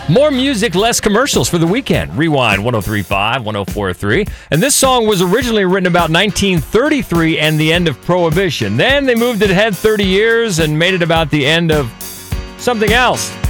More music, less commercials for the weekend. Rewind 103.5, 104.3. And this song was originally written about 1933 and the end of Prohibition. Then they moved it ahead 30 years and made it about the end of something else.